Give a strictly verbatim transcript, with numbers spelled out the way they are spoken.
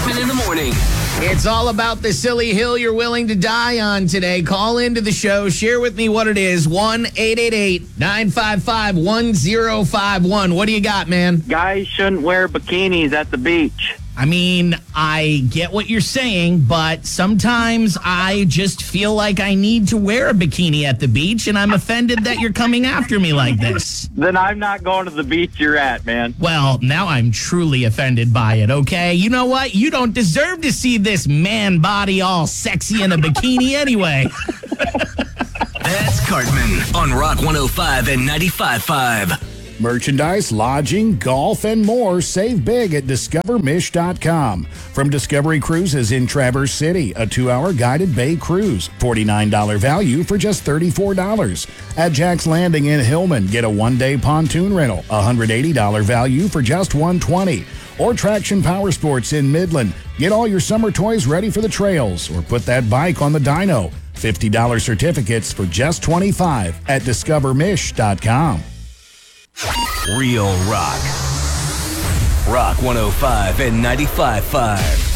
Cartman in the morning. It's all about the silly hill you're willing to die on today. Call into the show. Share with me what it is. one eight eight eight, nine five five, one zero five one. What do you got, man? Guys shouldn't wear bikinis at the beach. I mean, I get what you're saying, but sometimes I just feel like I need to wear a bikini at the beach, and I'm offended that you're coming after me like this. Then I'm not going to the beach you're at, man. Well, now I'm truly offended by it, okay? You know what? You don't deserve to see this man body all sexy in a bikini anyway. That's Cartman on Rock one oh five and ninety-five point five. Merchandise, lodging, golf, and more. Save big at discover mish dot com. From Discovery Cruises in Traverse City, a two-hour guided bay cruise. forty-nine dollars value for just thirty-four dollars. At Jack's Landing in Hillman, get a one-day pontoon rental. one hundred eighty dollars value for just one hundred twenty dollars. Or Traction Power Sports in Midland. Get all your summer toys ready for the trails. Or put that bike on the dyno. fifty dollars certificates for just twenty-five dollars at discover mish dot com. Real rock. Rock one oh five and ninety-five point five.